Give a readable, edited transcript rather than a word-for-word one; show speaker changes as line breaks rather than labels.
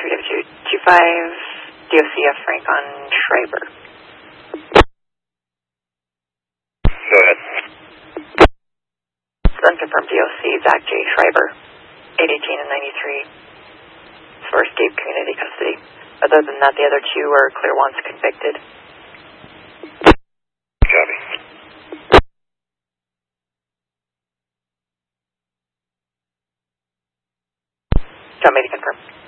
3W25, DOCF Frank on Schreiber.
Go ahead.
Unconfirmed DOC, Zach J. Schreiber, 818 and 93, for escape community custody. Other than that, the other two are clear once convicted.
Copy.
Do you want me to confirm?